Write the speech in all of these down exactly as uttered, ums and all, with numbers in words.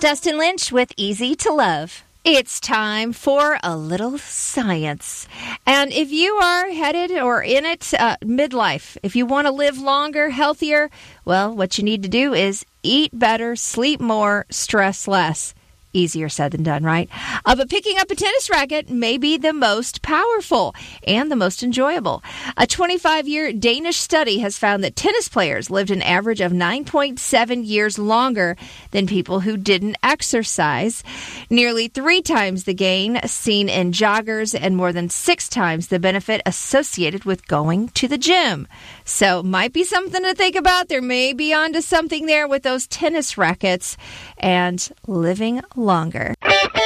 Dustin Lynch with Easy to Love. It's time for a little science. And if you are headed or in it uh, midlife, if you want to live longer, healthier, well, what you need to do is eat better, sleep more, stress less. Easier said than done, right? Uh, but picking up a tennis racket may be the most powerful and the most enjoyable. A twenty-five-year Danish study has found that tennis players lived an average of nine point seven years longer than people who didn't exercise, nearly three times the gain seen in joggers, and more than six times the benefit associated with going to the gym. So, might be something to think about. There may be onto something there with those tennis rackets and living longer.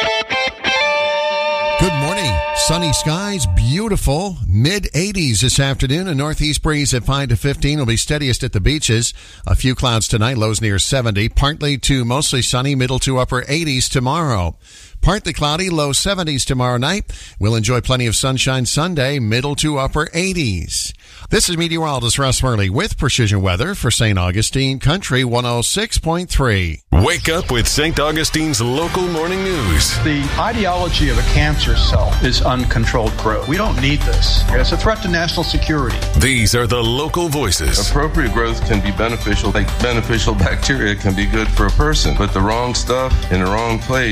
Good morning. Sunny skies, beautiful. mid eighties this afternoon. A northeast breeze at five to fifteen will be steadiest at the beaches. A few clouds tonight, lows near seventy. Partly to mostly sunny, middle to upper eighties tomorrow. Partly cloudy, low seventies tomorrow night. We'll enjoy plenty of sunshine Sunday, middle to upper eighties. This is meteorologist Russ Murley with Precision Weather for Saint Augustine Country one oh six point three. Wake up with Saint Augustine's local morning news. The ideology of a cancer cell is uncontrolled growth. We don't need this. It's a threat to national security. These are the local voices. Appropriate growth can be beneficial. Like beneficial bacteria can be good for a person, but the wrong stuff in the wrong place